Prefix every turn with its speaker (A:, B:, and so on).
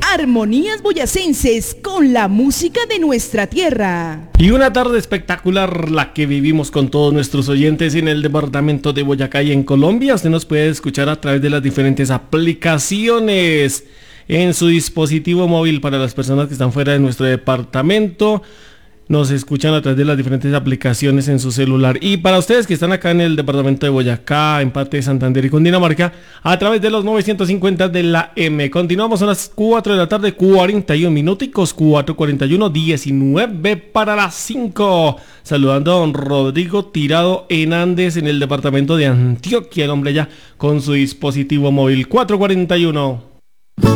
A: Armonías boyacenses con la música de nuestra tierra.
B: Y una tarde espectacular la que vivimos con todos nuestros oyentes en el departamento de Boyacá y en Colombia. Usted nos puede escuchar a través de las diferentes aplicaciones en su dispositivo móvil. Para las personas que están fuera de nuestro departamento, nos escuchan a través de las diferentes aplicaciones en su celular. Y para ustedes que están acá en el departamento de Boyacá, en parte de Santander y Cundinamarca, a través de los 950 de la M. Continuamos a las 4 de la tarde, 41 minuticos, 4:41, 19 para las 5. Saludando a don Rodrigo Tirado Hernández en el departamento de Antioquia, el hombre ya con su dispositivo móvil. 4:41.